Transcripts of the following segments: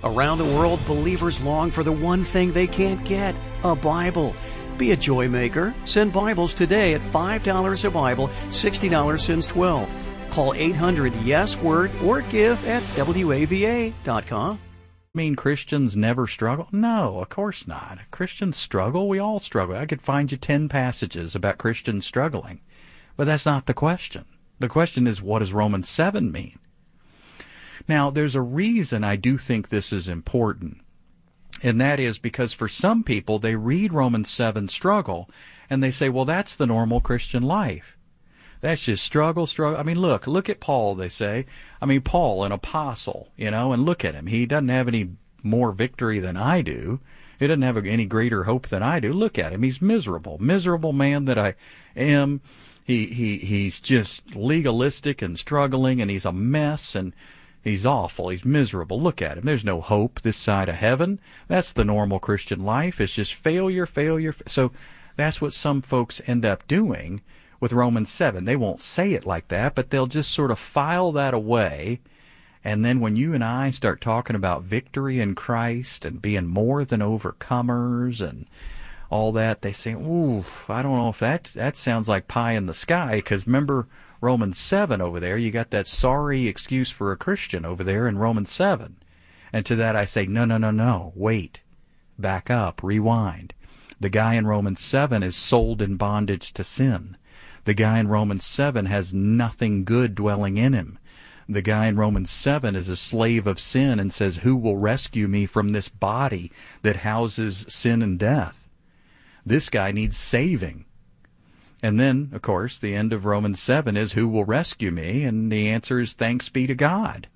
Around the world, believers long for the one thing they can't get, a Bible. Be a joy maker. Send Bibles today at $5 a Bible, $60 since 12. Call 800-YES-WORD or give at WAVA.com. Mean Christians never struggle? No, of course not. Christians struggle. We all struggle. I could find you 10 passages about Christians struggling. But that's not the question. The question is, what does Romans 7 mean? Now, there's a reason I do think this is important. And that is because for some people, they read Romans 7 struggle, and they say, well, that's the normal Christian life. That's just struggle. I mean, look at Paul, they say. I mean, Paul, an apostle, and look at him. He doesn't have any more victory than I do. He doesn't have any greater hope than I do. Look at him. He's miserable man that I am. He's just legalistic and struggling, and he's a mess, and he's awful. He's miserable. Look at him. There's no hope this side of heaven. That's the normal Christian life. It's just failure. So that's what some folks end up doing with Romans 7. They won't say it like that, but they'll just sort of file that away. And then when you and I start talking about victory in Christ and being more than overcomers and all that, they say, oof, I don't know if that sounds like pie in the sky, because remember Romans 7 over there, you got that sorry excuse for a Christian over there in Romans 7. And to that I say, no, wait, back up, rewind. The guy in Romans 7 is sold in bondage to sin. The guy in Romans 7 has nothing good dwelling in him. The guy in Romans 7 is a slave of sin and says, who will rescue me from this body that houses sin and death? This guy needs saving. And then, of course, the end of Romans 7 is, who will rescue me? And the answer is, thanks be to God.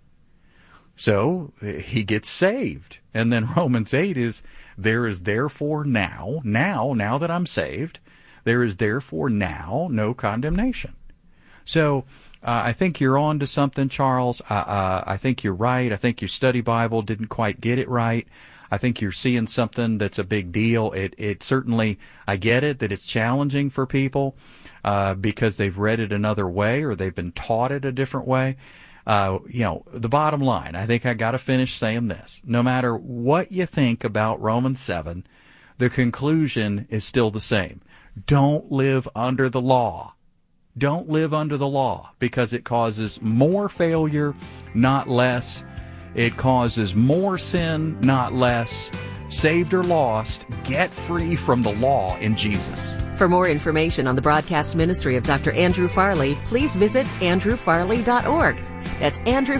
So he gets saved. And then Romans 8 is, there is therefore now that I'm saved, there is therefore now no condemnation. So I think you're on to something, Charles. I think you're right. I think your study Bible didn't quite get it right. I think you're seeing something that's a big deal. It certainly, I get it, that it's challenging for people because they've read it another way or they've been taught it a different way. The bottom line, I think I got to finish saying this. No matter what you think about Romans 7, the conclusion is still the same. Don't live under the law. Don't live under the law, because it causes more failure, not less. It causes more sin, not less. Saved or lost, get free from the law in Jesus. For more information on the broadcast ministry of Dr. Andrew Farley, please visit andrewfarley.org. That's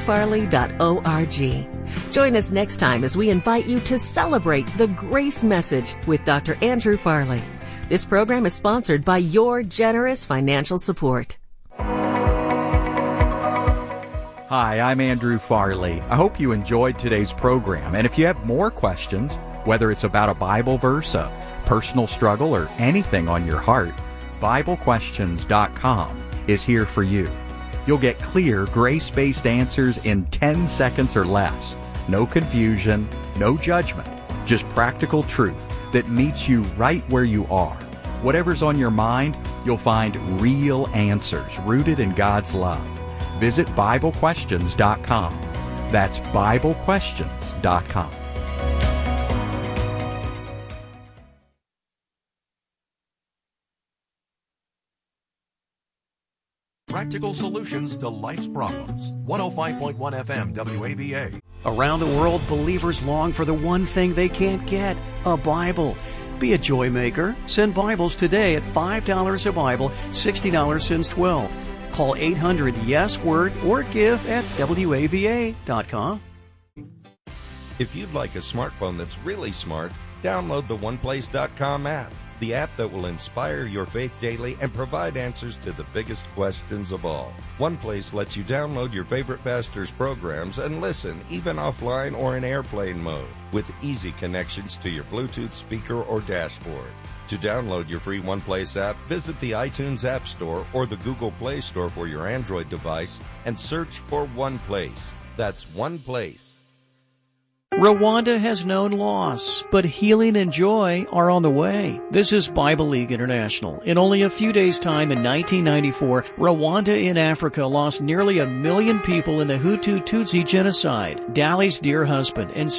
andrewfarley.org. Join us next time as we invite you to celebrate the grace message with Dr. Andrew Farley. This program is sponsored by your generous financial support. Hi, I'm Andrew Farley. I hope you enjoyed today's program. And if you have more questions, whether it's about a Bible verse, a personal struggle, or anything on your heart, BibleQuestions.com is here for you. You'll get clear, grace-based answers in 10 seconds or less. No confusion, no judgment, just practical truth that meets you right where you are. Whatever's on your mind, you'll find real answers rooted in God's love. Visit BibleQuestions.com. That's BibleQuestions.com. Practical solutions to life's problems. 105.1 FM WAVA. Around the world, believers long for the one thing they can't get, a Bible. Be a joy maker. Send Bibles today at $5 a Bible, $60 since 12. Call 800-YES-WORD or give at WAVA.com. If you'd like a smartphone that's really smart, download the OnePlace.com app, the app that will inspire your faith daily and provide answers to the biggest questions of all. OnePlace lets you download your favorite pastor's programs and listen, even offline or in airplane mode, with easy connections to your Bluetooth speaker or dashboard. To download your free OnePlace app, visit the iTunes App Store or the Google Play Store for your Android device and search for OnePlace. That's OnePlace. Rwanda has known loss, but healing and joy are on the way. This is Bible League International. In only a few days' time in 1994, Rwanda in Africa lost nearly 1 million people in the Hutu-Tutsi genocide. Dali's dear husband and